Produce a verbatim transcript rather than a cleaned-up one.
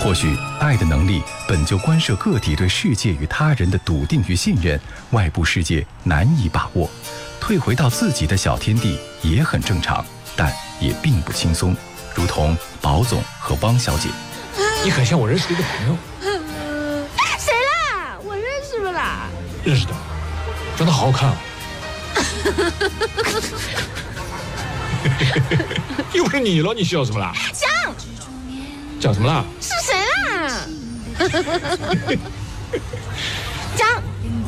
或许爱的能力本就关涉个体对世界与他人的笃定与信任，外部世界难以把握，退回到自己的小天地也很正常，但也并不轻松。如同宝总和汪小姐。 你很像我认识的一个朋友。 谁啦？我认识不啦？ 认识的，长得好好看啊。又不是你了，你笑什么啦？ 讲讲什么啦？ 是谁啦？